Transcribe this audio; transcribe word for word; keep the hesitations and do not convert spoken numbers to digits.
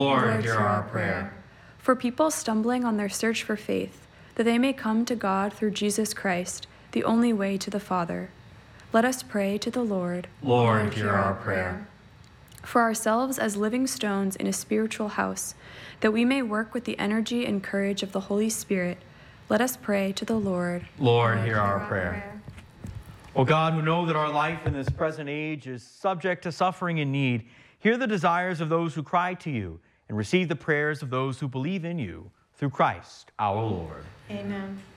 Lord, hear our prayer. For people stumbling on their search for faith, that they may come to God through Jesus Christ, the only way to the Father. Let us pray to the Lord. Lord, hear our prayer. For ourselves as living stones in a spiritual house, that we may work with the energy and courage of the Holy Spirit, let us pray to the Lord. Lord, hear our prayer. O God, who know that our life in this present age is subject to suffering and need, hear the desires of those who cry to you, and receive the prayers of those who believe in you, through Christ our Lord. Amen.